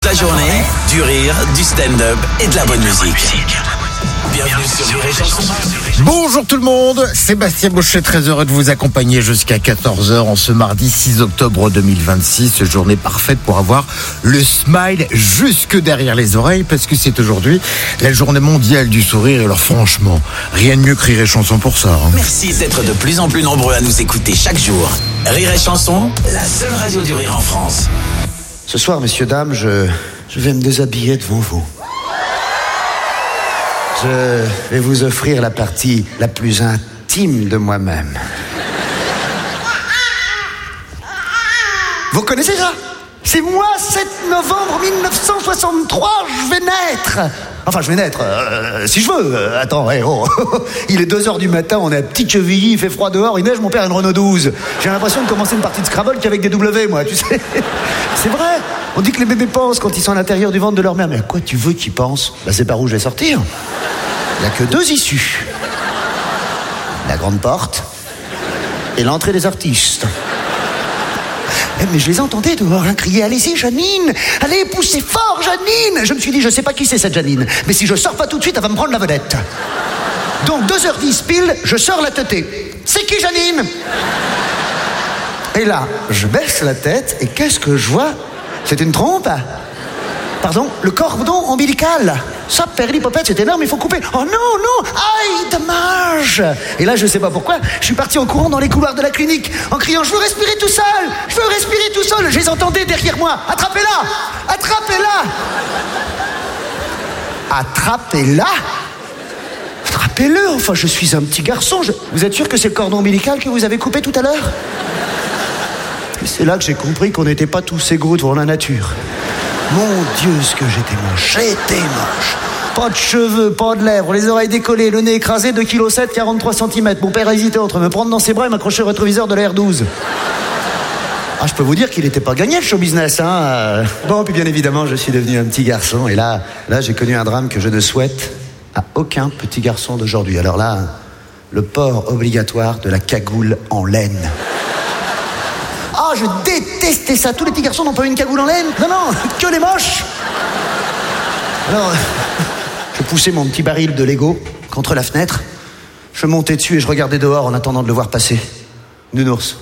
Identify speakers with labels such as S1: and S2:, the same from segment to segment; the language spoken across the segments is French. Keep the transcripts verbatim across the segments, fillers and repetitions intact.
S1: la journée, du rire, du stand-up et de la bonne musique. Bienvenue sur Rire et Chanson.
S2: Bonjour tout le monde, Sébastien Baucher, très heureux de vous accompagner jusqu'à quatorze heures en ce mardi six octobre deux mille vingt-six. Journée parfaite pour avoir le smile jusque derrière les oreilles, parce que c'est aujourd'hui la journée mondiale du sourire. Et alors franchement, rien de mieux que Rire et Chanson pour ça. Hein.
S1: Merci d'être de plus en plus nombreux à nous écouter chaque jour. Rire et Chanson, la seule radio du rire en France.
S3: Ce soir, messieurs, dames, je, je vais me déshabiller devant vous. Je vais vous offrir la partie la plus intime de moi-même. Vous connaissez ça? C'est moi, sept novembre mille neuf cent soixante-trois, je vais naître. Enfin, je vais naître, euh, si je veux. Euh, attends, hey, oh. Il est deux heures du matin, on est à Petite-Chevilly, il fait froid dehors, il neige, mon père a une Renault douze. J'ai l'impression de commencer une partie de Scrabble qu'avec des W, moi, tu sais. C'est vrai. On dit que les bébés pensent quand ils sont à l'intérieur du ventre de leur mère. Mais à quoi tu veux qu'ils pensent? Bah, c'est par où je vais sortir. Il n'y a que deux issues. La grande porte et l'entrée des artistes. Mais je les entendais dehors hein, crier « Allez-y, Janine! Allez, poussez fort, Janine !» Je me suis dit, je sais pas qui c'est cette Janine, mais si je sors pas tout de suite, elle va me prendre la vedette. Donc, deux heures dix pile, je sors la teutée. « C'est qui, Janine ?» Et là, je baisse la tête, et qu'est-ce que je vois? C'est une trompe. Pardon, le cordon ombilical. Ça, perlipopette, c'est énorme, il faut couper. Oh non, non, aïe, dommage. Et là, je sais pas pourquoi, je suis parti en courant dans les couloirs de la clinique, en criant, je veux respirer tout seul, je veux respirer tout seul. Je les entendais derrière moi. Attrapez-la, attrapez-la. Attrapez-la. Attrapez-le, enfin, je suis un petit garçon. Je... Vous êtes sûr que c'est le cordon ombilical que vous avez coupé tout à l'heure? C'est là que j'ai compris qu'on n'était pas tous égaux devant la nature. Mon Dieu, ce que j'étais moche. J'étais moche. Pas de cheveux, pas de lèvres, les oreilles décollées, le nez écrasé, deux virgule sept kilos, quarante-trois centimètres. Mon père hésitait entre me prendre dans ses bras et m'accrocher au rétroviseur de la R douze. Ah, je peux vous dire qu'il n'était pas gagné, le show business, hein. Bon, puis bien évidemment, je suis devenu un petit garçon. Et là, là, j'ai connu un drame que je ne souhaite à aucun petit garçon d'aujourd'hui. Alors là, le port obligatoire de la cagoule en laine. Ah, je détestais ça. Tous les petits garçons n'ont pas eu une cagoule en laine. Non, non, que les moches. Alors, je poussais mon petit baril de Lego contre la fenêtre. Je montais dessus et je regardais dehors en attendant de le voir passer. Nounours.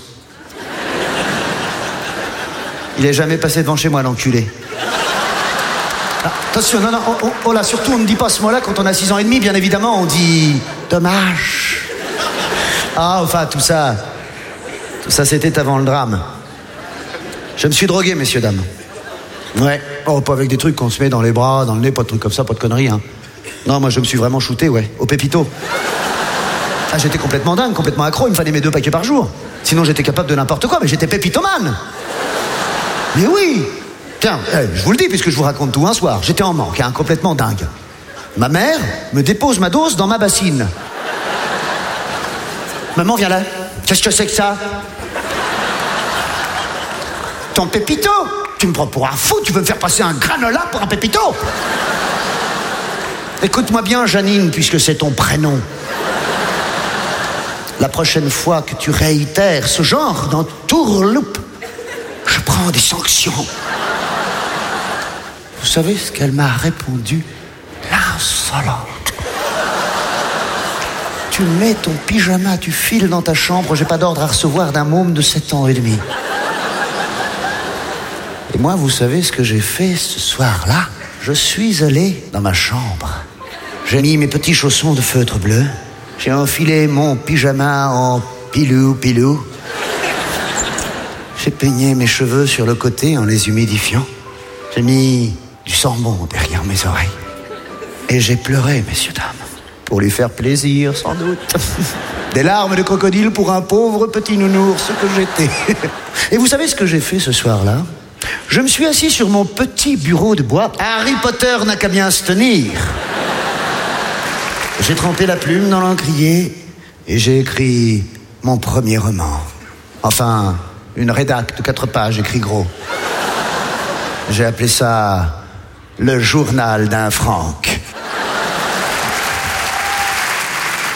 S3: Il est jamais passé devant chez moi, l'enculé. Ah, attention, non, non, oh, oh, oh là, surtout on ne dit pas ce mot-là quand on a six ans et demi, bien évidemment, on dit dommage. Ah, enfin, tout ça... Ça, c'était avant le drame. Je me suis drogué, messieurs, dames. Ouais. Oh, pas avec des trucs qu'on se met dans les bras, dans le nez, pas de trucs comme ça, pas de conneries, hein. Non, moi, je me suis vraiment shooté, ouais, au pépito. Ah, j'étais complètement dingue, complètement accro, il me fallait mes deux paquets par jour. Sinon, j'étais capable de n'importe quoi, mais j'étais pépitomane. Mais oui. Tiens, eh, je vous le dis, puisque je vous raconte tout un soir. J'étais en manque, hein, complètement dingue. Ma mère me dépose ma dose dans ma bassine. Maman, viens là. Qu'est-ce que c'est que ça? Ton pépito? Tu me prends pour un fou? Tu veux me faire passer un granola pour un pépito? Écoute-moi bien, Janine, puisque c'est ton prénom. La prochaine fois que tu réitères ce genre d'entourloupe, je prends des sanctions. Vous savez ce qu'elle m'a répondu? L'insolente. Tu mets ton pyjama, tu files dans ta chambre, j'ai pas d'ordre à recevoir d'un môme de sept ans et demi. Et moi, vous savez ce que j'ai fait ce soir-là? Je suis allé dans ma chambre. J'ai mis mes petits chaussons de feutre bleu. J'ai enfilé mon pyjama en pilou-pilou. J'ai peigné mes cheveux sur le côté en les humidifiant. J'ai mis du sambon derrière mes oreilles. Et j'ai pleuré, messieurs, dames. Pour lui faire plaisir, sans doute. Des larmes de crocodile pour un pauvre petit nounours que j'étais. Et vous savez ce que j'ai fait ce soir-là? Je me suis assis sur mon petit bureau de bois. Harry Potter n'a qu'à bien se tenir. J'ai trempé la plume dans l'encrier et j'ai écrit mon premier roman. Enfin, une rédac de quatre pages, écrit gros. J'ai appelé ça le journal d'un Franck.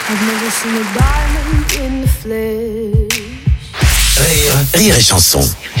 S1: Rire, rire et chanson.